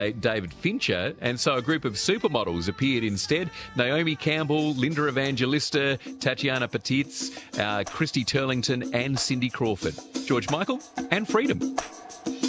David Fincher, and so a group of supermodels appeared instead. Naomi Campbell, Linda Evangelista, Tatiana Petitz, Christy Turlington and Cindy Crawford. George Michael and Freedom.